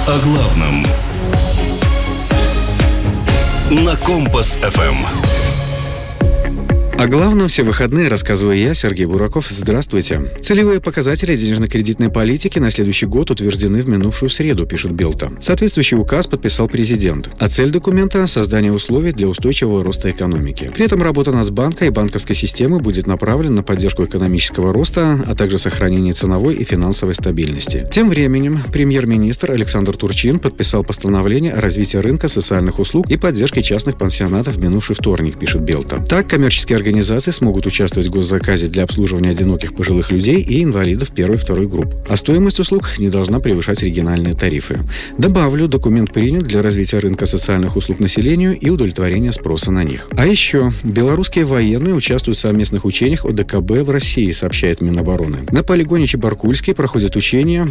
О главном на Компас-ФМ. О главном все выходные рассказываю я, Сергей Бураков. Здравствуйте. Целевые показатели денежно-кредитной политики на следующий год утверждены в минувшую среду, пишет Белта. Соответствующий указ подписал президент. А цель документа – создание условий для устойчивого роста экономики. При этом работа Нацбанка и банковской системы будет направлена на поддержку экономического роста, а также сохранение ценовой и финансовой стабильности. Тем временем премьер-министр Александр Турчин подписал постановление о развитии рынка социальных услуг и поддержке частных пансионатов в минувший вторник, пишет Белта. Так, коммерческие организации смогут участвовать в госзаказе для обслуживания одиноких пожилых людей и инвалидов первой и второй групп. А стоимость услуг не должна превышать региональные тарифы. Добавлю, документ принят для развития рынка социальных услуг населению и удовлетворения спроса на них. А еще белорусские военные участвуют в совместных учениях ОДКБ в России, сообщает Минобороны. На полигоне Чебаркульский проходят учения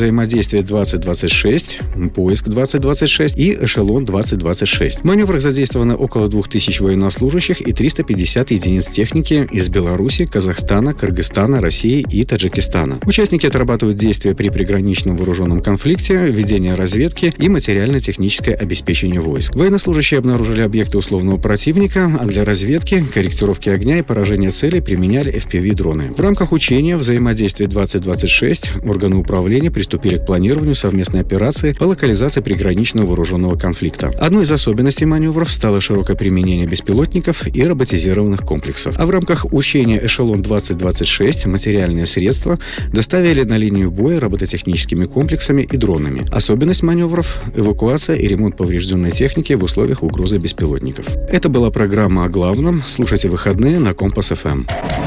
«Взаимодействие-2026», «Поиск-2026» и «Эшелон-2026». В маневрах задействовано около 2000 военнослужащих и 350 единиц техники из Беларуси, Казахстана, Кыргызстана, России и Таджикистана. Участники отрабатывают действия при приграничном вооруженном конфликте, ведение разведки и материально-техническое обеспечение войск. Военнослужащие обнаружили объекты условного противника, а для разведки, корректировки огня и поражения целей применяли FPV-дроны. В рамках учения «Взаимодействие-2026» органы управления приступили к планированию совместной операции по локализации приграничного вооруженного конфликта. Одной из особенностей маневров стало широкое применение беспилотников и роботизированных комплексов. А в рамках учения «Эшелон-2026» материальные средства доставили на линию боя робототехническими комплексами и дронами. Особенность маневров – эвакуация и ремонт поврежденной техники в условиях угрозы беспилотников. Это была программа о главном. Слушайте выходные на Компас-ФМ.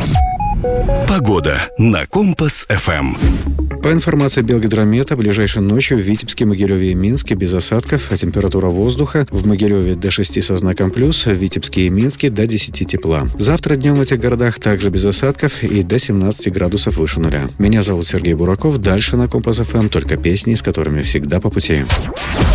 Погода на Компас-ФМ. По информации Белгидромета, ближайшей ночью в Витебске, Могилеве и Минске без осадков, а температура воздуха в Могилеве до 6 со знаком плюс, в Витебске и Минске до 10 тепла. Завтра днем в этих городах также без осадков и до 17 градусов выше нуля. Меня зовут Сергей Бураков. Дальше на Компас-ФМ только песни, с которыми всегда по пути.